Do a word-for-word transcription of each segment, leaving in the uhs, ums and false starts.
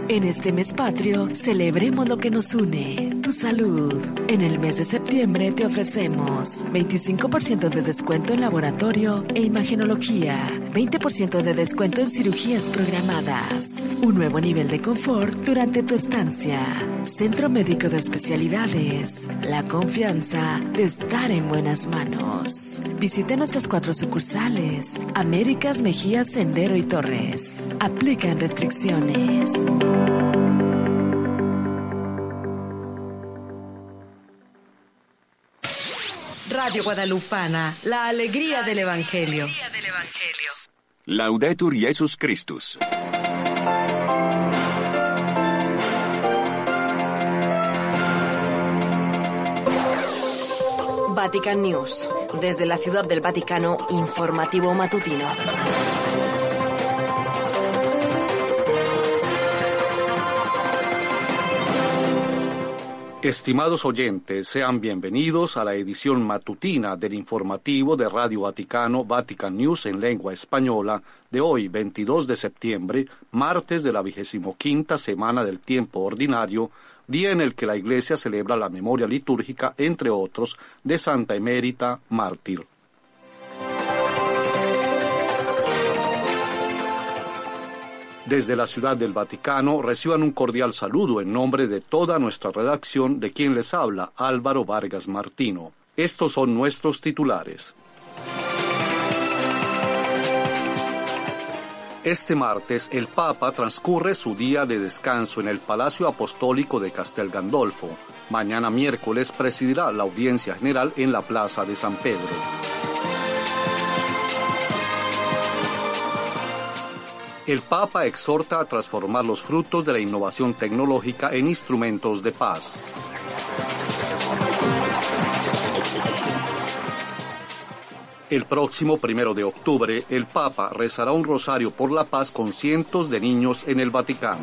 En este mes patrio, celebremos lo que nos une, tu salud. En el mes de septiembre te ofrecemos veinticinco por ciento de descuento en laboratorio e imagenología, veinte por ciento de descuento en cirugías programadas, un nuevo nivel de confort durante tu estancia. Centro Médico de Especialidades, la confianza de estar en buenas manos. Visite nuestras cuatro sucursales, Américas, Mejía, Sendero y Torres. Aplican restricciones. Radio Guadalupana, la alegría del Evangelio. Laudetur Jesus Christus. Vatican News. Desde la Ciudad del Vaticano, informativo matutino. Estimados oyentes, sean bienvenidos a la edición matutina del informativo de Radio Vaticano, Vatican News en lengua española, de hoy, veintidós de septiembre, martes de la vigésimo quinta semana del tiempo ordinario, día en el que la Iglesia celebra la memoria litúrgica, entre otros, de Santa Emérita, mártir. Desde la Ciudad del Vaticano reciban un cordial saludo en nombre de toda nuestra redacción, de quien les habla Álvaro Vargas Martino. Estos son nuestros titulares. Este martes, el Papa transcurre su día de descanso en el Palacio Apostólico de Castel Gandolfo. Mañana miércoles presidirá la audiencia general en la Plaza de San Pedro. El Papa exhorta a transformar los frutos de la innovación tecnológica en instrumentos de paz. El próximo primero de octubre, el Papa rezará un rosario por la paz con cientos de niños en el Vaticano.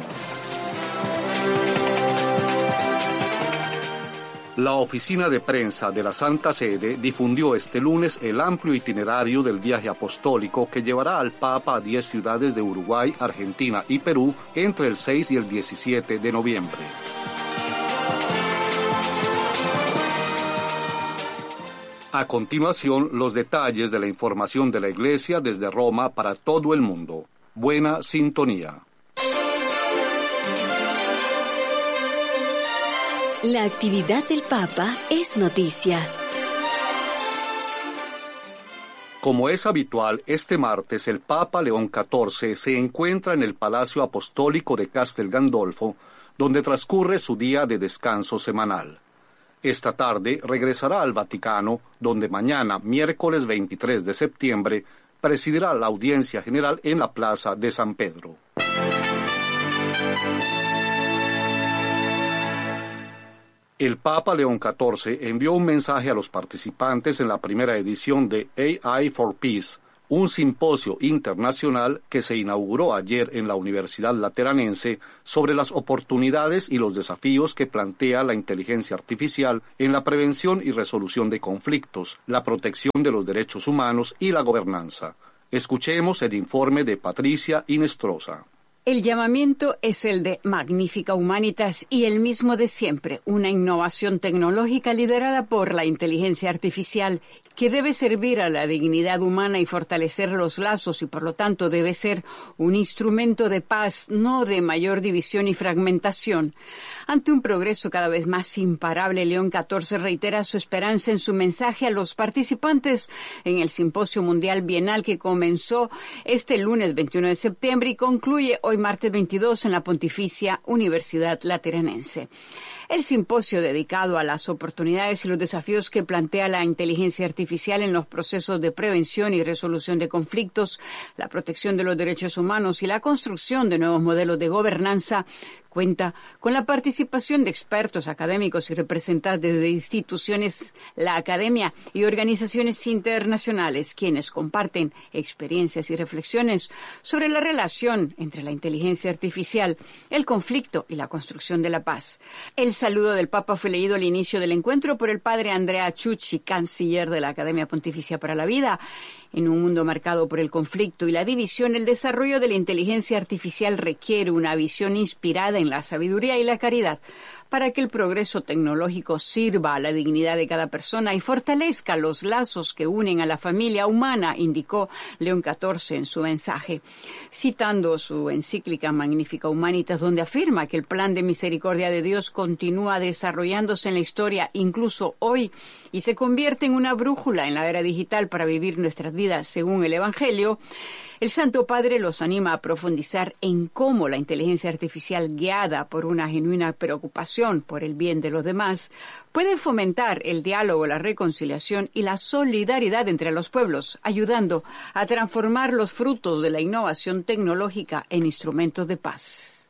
La oficina de prensa de la Santa Sede difundió este lunes el amplio itinerario del viaje apostólico que llevará al Papa a diez ciudades de Uruguay, Argentina y Perú entre el seis y el diecisiete de noviembre. A continuación, los detalles de la información de la Iglesia desde Roma para todo el mundo. Buena sintonía. La actividad del Papa es noticia. Como es habitual, este martes el Papa León catorce se encuentra en el Palacio Apostólico de Castel Gandolfo, donde transcurre su día de descanso semanal. Esta tarde regresará al Vaticano, donde mañana, miércoles veintitrés de septiembre, presidirá la audiencia general en la Plaza de San Pedro. El Papa León catorce envió un mensaje a los participantes en la primera edición de A I for Peace, un simposio internacional que se inauguró ayer en la Universidad Lateranense sobre las oportunidades y los desafíos que plantea la inteligencia artificial en la prevención y resolución de conflictos, la protección de los derechos humanos y la gobernanza. Escuchemos el informe de Patricia Inestrosa. El llamamiento es el de Magnifica Humanitas y el mismo de siempre, una innovación tecnológica liderada por la inteligencia artificial que debe servir a la dignidad humana y fortalecer los lazos y por lo tanto debe ser un instrumento de paz, no de mayor división y fragmentación. Ante un progreso cada vez más imparable, León catorce reitera su esperanza en su mensaje a los participantes en el Simposio Mundial Bienal que comenzó este lunes veintiuno de septiembre y concluye hoy martes veintidós en la Pontificia Universidad Lateranense. El simposio dedicado a las oportunidades y los desafíos que plantea la inteligencia artificial en los procesos de prevención y resolución de conflictos, la protección de los derechos humanos y la construcción de nuevos modelos de gobernanza cuenta con la participación de expertos académicos y representantes de instituciones, la academia y organizaciones internacionales, quienes comparten experiencias y reflexiones sobre la relación entre la inteligencia artificial, el conflicto y la construcción de la paz. El saludo del Papa fue leído al inicio del encuentro por el padre Andrea Ciucci, canciller de la Academia Pontificia para la Vida. En un mundo marcado por el conflicto y la división, el desarrollo de la inteligencia artificial requiere una visión inspirada en la sabiduría y la caridad para que el progreso tecnológico sirva a la dignidad de cada persona y fortalezca los lazos que unen a la familia humana, indicó León catorce en su mensaje, citando su encíclica Magnificat Humanitas, donde afirma que el plan de misericordia de Dios continúa desarrollándose en la historia, incluso hoy, y se convierte en una brújula en la era digital para vivir nuestras vidas según el Evangelio. El Santo Padre los anima a profundizar en cómo la inteligencia artificial, guiada por una genuina preocupación por el bien de los demás, puede fomentar el diálogo, la reconciliación y la solidaridad entre los pueblos, ayudando a transformar los frutos de la innovación tecnológica en instrumentos de paz.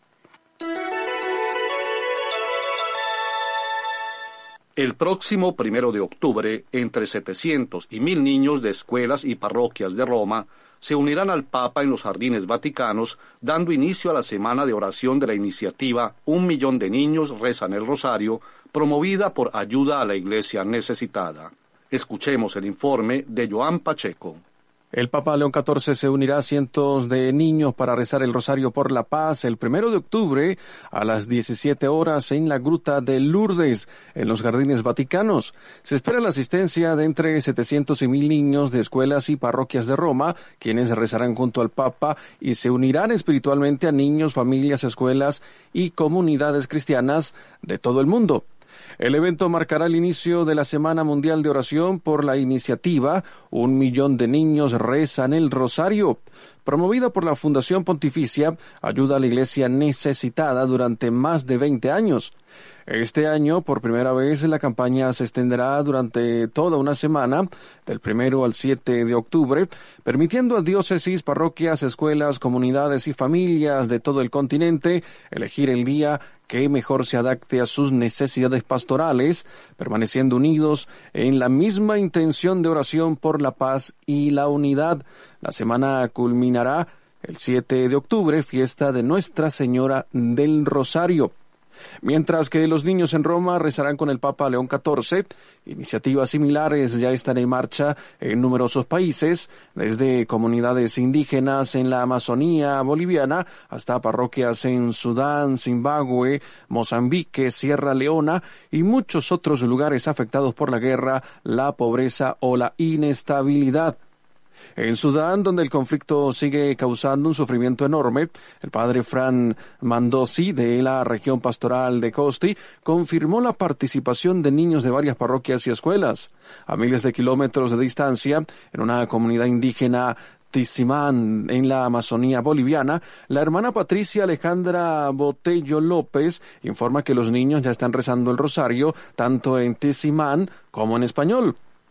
El próximo primero de octubre, entre setecientos y mil niños de escuelas y parroquias de Roma se unirán al Papa en los jardines vaticanos, dando inicio a la semana de oración de la iniciativa Un millón de niños rezan el rosario, promovida por Ayuda a la Iglesia Necesitada. Escuchemos el informe de Joan Pacheco. El Papa León catorce se unirá a cientos de niños para rezar el Rosario por la Paz el primero de octubre a las diecisiete horas en la Gruta de Lourdes, en los Jardines Vaticanos. Se espera la asistencia de entre setecientos y mil niños de escuelas y parroquias de Roma, quienes rezarán junto al Papa y se unirán espiritualmente a niños, familias, escuelas y comunidades cristianas de todo el mundo. El evento marcará el inicio de la Semana Mundial de Oración por la iniciativa Un millón de niños rezan el Rosario, promovida por la Fundación Pontificia Ayuda a la Iglesia Necesitada durante más de veinte años. Este año, por primera vez, la campaña se extenderá durante toda una semana, del primero al siete de octubre, permitiendo a diócesis, parroquias, escuelas, comunidades y familias de todo el continente elegir el día que mejor se adapte a sus necesidades pastorales, permaneciendo unidos en la misma intención de oración por la paz y la unidad. La semana culminará el siete de octubre, fiesta de Nuestra Señora del Rosario. Mientras que los niños en Roma rezarán con el Papa León catorce, iniciativas similares ya están en marcha en numerosos países, desde comunidades indígenas en la Amazonía boliviana hasta parroquias en Sudán, Zimbabue, Mozambique, Sierra Leona y muchos otros lugares afectados por la guerra, la pobreza o la inestabilidad. En Sudán, donde el conflicto sigue causando un sufrimiento enorme, el padre Fran Mandosi, de la región pastoral de Costi, confirmó la participación de niños de varias parroquias y escuelas. A miles de kilómetros de distancia, en una comunidad indígena Tisimán, en la Amazonía boliviana, la hermana Patricia Alejandra Botello López informa que los niños ya están rezando el rosario, tanto en Tisimán como en español.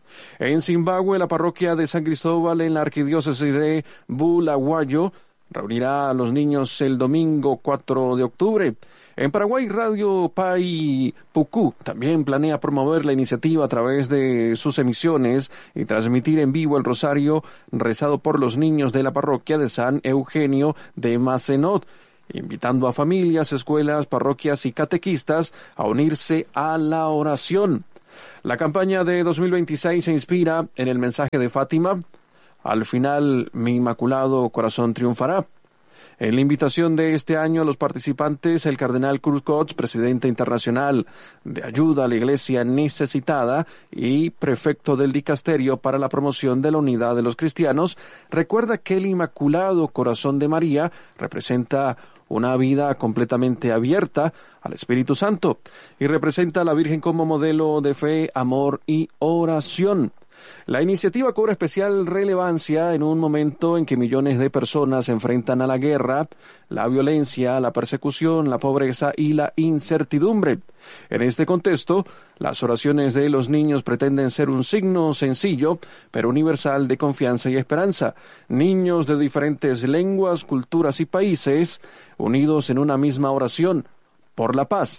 En Zimbabue, la parroquia de San Cristóbal en la arquidiócesis de Bulawayo reunirá a los niños el domingo cuatro de octubre. En Paraguay, Radio Pai Pucú también planea promover la iniciativa a través de sus emisiones y transmitir en vivo el rosario rezado por los niños de la parroquia de San Eugenio de Macenot, invitando a familias, escuelas, parroquias y catequistas a unirse a la oración. La campaña de dos mil veintiséis se inspira en el mensaje de Fátima: al final mi inmaculado corazón triunfará. En la invitación de este año a los participantes, el cardenal Cruz Cots, presidente internacional de Ayuda a la Iglesia Necesitada y prefecto del Dicasterio para la Promoción de la Unidad de los Cristianos, recuerda que el Inmaculado Corazón de María representa una vida completamente abierta al Espíritu Santo y representa a la Virgen como modelo de fe, amor y oración. La iniciativa cobra especial relevancia en un momento en que millones de personas se enfrentan a la guerra, la violencia, la persecución, la pobreza y la incertidumbre. En este contexto, las oraciones de los niños pretenden ser un signo sencillo, pero universal de confianza y esperanza. Niños de diferentes lenguas, culturas y países, unidos en una misma oración por la paz,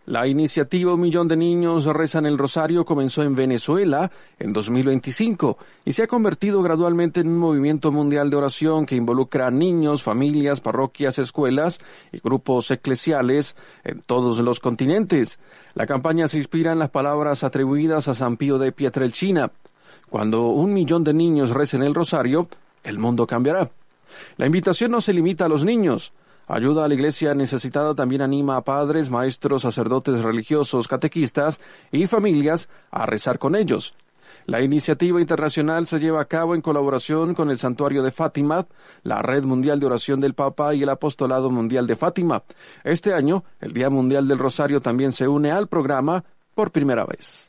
La iniciativa Un Millón de Niños Rezan el Rosario comenzó en Venezuela en dos mil veinticinco y se ha convertido gradualmente en un movimiento mundial de oración que involucra a niños, familias, parroquias, escuelas y grupos eclesiales en todos los continentes. La campaña se inspira en las palabras atribuidas a San Pío de Pietrelcina: cuando un millón de niños recen el rosario, el mundo cambiará. La invitación no se limita a los niños. Ayuda a la Iglesia Necesitada también anima a padres, maestros, sacerdotes religiosos, catequistas y familias a rezar con ellos. La iniciativa internacional se lleva a cabo en colaboración con el Santuario de Fátima, la Red Mundial de Oración del Papa y el Apostolado Mundial de Fátima. Este año, el Día Mundial del Rosario también se une al programa por primera vez.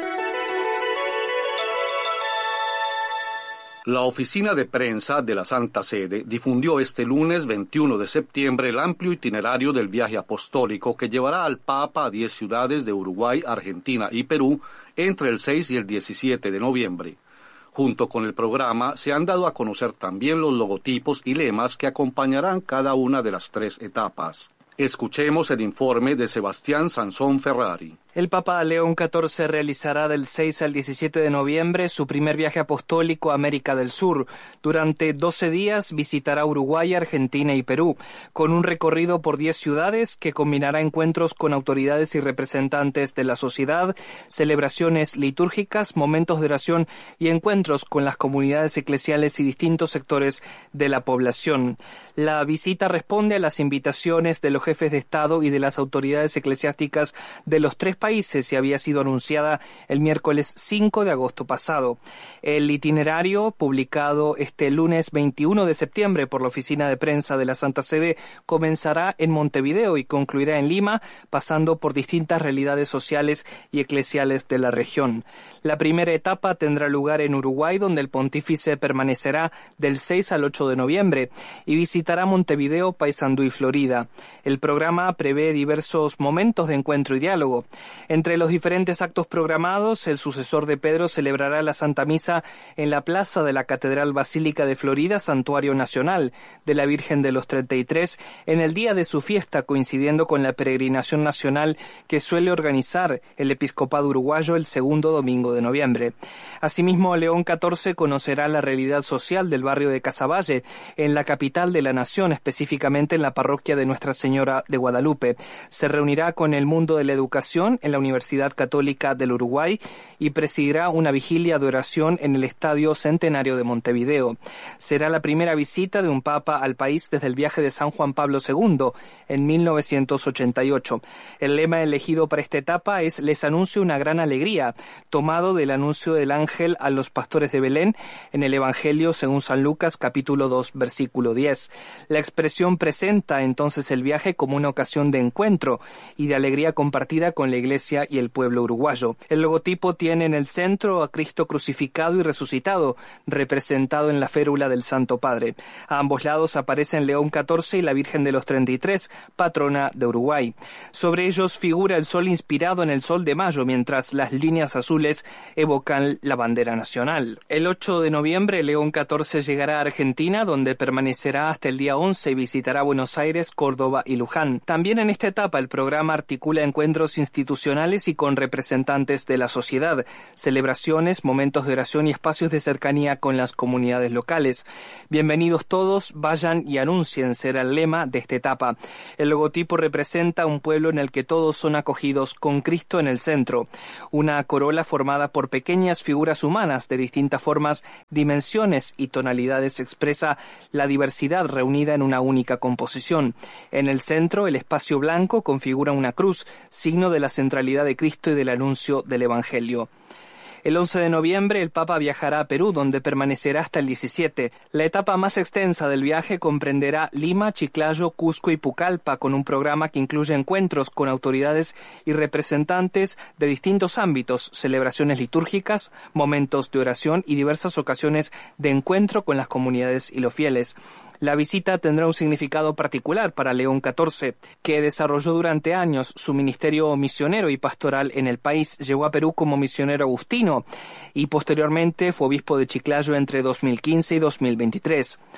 La oficina de prensa de la Santa Sede difundió este lunes veintiuno de septiembre el amplio itinerario del viaje apostólico que llevará al Papa a diez ciudades de Uruguay, Argentina y Perú entre el seis y el diecisiete de noviembre. Junto con el programa se han dado a conocer también los logotipos y lemas que acompañarán cada una de las tres etapas. Escuchemos el informe de Sebastián Sansón Ferrari. El Papa León catorce realizará del seis al diecisiete de noviembre su primer viaje apostólico a América del Sur. Durante doce días visitará Uruguay, Argentina y Perú, con un recorrido por diez ciudades que combinará encuentros con autoridades y representantes de la sociedad, celebraciones litúrgicas, momentos de oración y encuentros con las comunidades eclesiales y distintos sectores de la población. La visita responde a las invitaciones de los jefes de Estado y de las autoridades eclesiásticas de los tres países y había sido anunciada el miércoles cinco de agosto pasado. El itinerario, publicado este lunes veintiuno de septiembre por la Oficina de Prensa de la Santa Sede, comenzará en Montevideo y concluirá en Lima, pasando por distintas realidades sociales y eclesiales de la región. La primera etapa tendrá lugar en Uruguay, donde el pontífice permanecerá del seis al ocho de noviembre y visitará Montevideo, Paysandú y Florida. El programa prevé diversos momentos de encuentro y diálogo. Entre los diferentes actos programados, el sucesor de Pedro celebrará la Santa Misa en la plaza de la Catedral Basílica de Florida, Santuario Nacional de la Virgen de los treinta y tres, en el día de su fiesta, coincidiendo con la peregrinación nacional que suele organizar el Episcopado Uruguayo el segundo domingo de noviembre. Asimismo, León catorce conocerá la realidad social del barrio de Casaballe, en la capital de la nación, específicamente en la parroquia de Nuestra Señora de Guadalupe. Se reunirá con el mundo de la educación en la Universidad Católica del Uruguay y presidirá una vigilia de oración en el Estadio Centenario de Montevideo. Será la primera visita de un papa al país desde el viaje de San Juan Pablo segundo en mil novecientos ochenta y ocho. El lema elegido para esta etapa es «Les anuncio una gran alegría», tomado del anuncio del ángel a los pastores de Belén en el Evangelio según San Lucas, capítulo dos, versículo diez. La expresión presenta entonces el viaje como una ocasión de encuentro y de alegría compartida con la Iglesia y el pueblo uruguayo. El logotipo tiene en el centro a Cristo crucificado y resucitado, representado en la férula del Santo Padre. A ambos lados aparecen León catorce y la Virgen de los treinta y tres, patrona de Uruguay. Sobre ellos figura el sol inspirado en el sol de mayo, mientras las líneas azules evocan la bandera nacional. El ocho de noviembre, León catorce llegará a Argentina, donde permanecerá hasta el día once y visitará Buenos Aires, Córdoba y Luján. También en esta etapa el programa articula encuentros institucionales y con representantes de la sociedad, celebraciones, momentos de oración y espacios de cercanía con las comunidades locales. Bienvenidos todos, vayan y anuncien, será el lema de esta etapa. El logotipo representa un pueblo en el que todos son acogidos con Cristo en el centro. Una corola formada por pequeñas figuras humanas de distintas formas, dimensiones y tonalidades expresa la diversidad reunida en una única composición. En el centro, el espacio blanco configura una cruz, signo de la centralidad de Cristo y del anuncio del Evangelio. El once de noviembre el Papa viajará a Perú, donde permanecerá hasta el diecisiete. La etapa más extensa del viaje comprenderá Lima, Chiclayo, Cusco y Pucallpa, con un programa que incluye encuentros con autoridades y representantes de distintos ámbitos, celebraciones litúrgicas, momentos de oración y diversas ocasiones de encuentro con las comunidades y los fieles. La visita tendrá un significado particular para León catorce, que desarrolló durante años su ministerio misionero y pastoral en el país. Llegó a Perú como misionero agustino y posteriormente fue obispo de Chiclayo entre dos mil quince y dos mil veintitrés.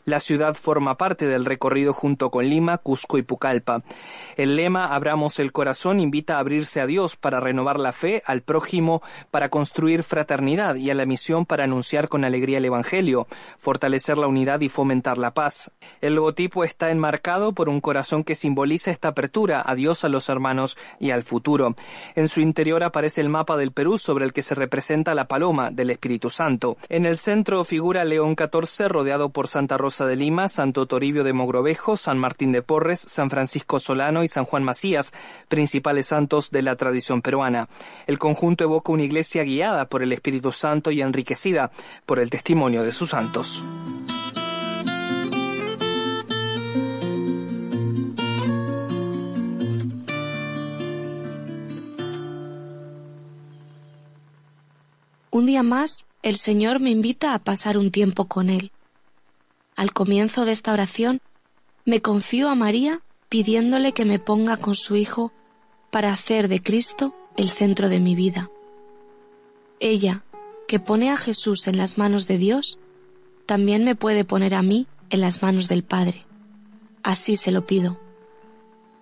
La ciudad forma parte del recorrido junto con Lima, Cusco y Pucallpa. El lema Abramos el corazón invita a abrirse a Dios para renovar la fe, al prójimo para construir fraternidad y a la misión para anunciar con alegría el Evangelio, fortalecer la unidad y fomentar la paz. El logotipo está enmarcado por un corazón que simboliza esta apertura a Dios, a los hermanos y al futuro. En su interior aparece el mapa del Perú sobre el que se representa la paloma del Espíritu Santo. En el centro figura León catorce rodeado por Santa Rosa de Lima, Santo Toribio de Mogrovejo, San Martín de Porres, San Francisco Solano y San Juan Macías, principales santos de la tradición peruana. El conjunto evoca una iglesia guiada por el Espíritu Santo y enriquecida por el testimonio de sus santos. Un día más, el Señor me invita a pasar un tiempo con Él. Al comienzo de esta oración, me confío a María pidiéndole que me ponga con su Hijo para hacer de Cristo el centro de mi vida. Ella, que pone a Jesús en las manos de Dios, también me puede poner a mí en las manos del Padre. Así se lo pido.